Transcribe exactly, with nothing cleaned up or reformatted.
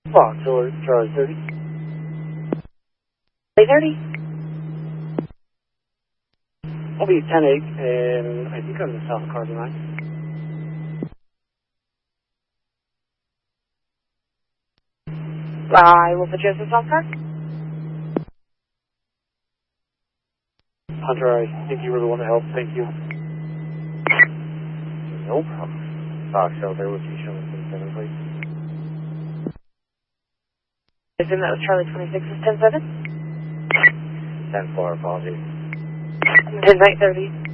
Fox, or Charlie thirty. thirty? I'll be ten eight, and I think I'm the South Carbon line. I will put you as a soft car. Hunter, I think you were the one that helped. Thank you. No problem. Fox, out there with you, showing us seven, please. I assume that was Charlie twenty-six is ten seven? ten four, apologies. ten nine thirty.